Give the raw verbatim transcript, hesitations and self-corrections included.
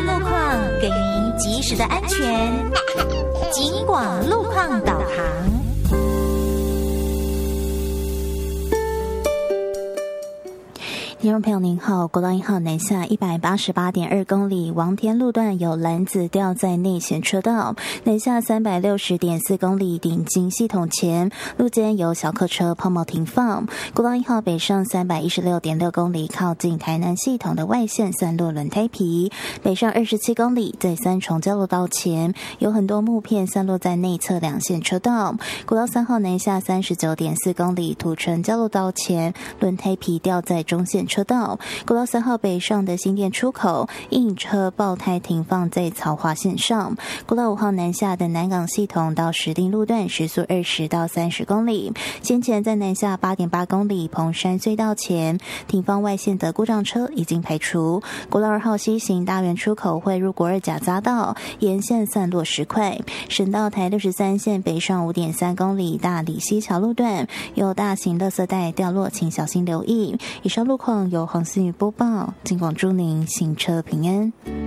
路况，给您及时的安全。警广路况导航。 听众朋友您好，国道一号南下一百八十八点二公里，王田路段有篮子掉在内线车道，南下三百六十点四公里，顶金系统前路间有小客车抛锚停放。国道一号北上三百一十六点六公里，靠近台南系统的外线散落轮胎皮，北上二十七公里，在三重交流道前有很多木片散落在内侧两线车道。国道三号南下三十九点四公里，土城交流道前轮胎皮掉在中线车道。国道三号北上的新店出口，硬车爆胎停放在曹华线上。国道五号南下的南港系统到石碇路段时速二十到三十公里。先前在南下八点八公里蓬山隧道前停放外线的故障车已经排除。国道二号西行大园出口汇入国二甲匝道，沿线散落石块。省道台六十三线北上五点三公里大里西桥路段有大型垃圾袋掉落，请小心留意。以上路况由黄思雨播报，尽管祝您行车平安。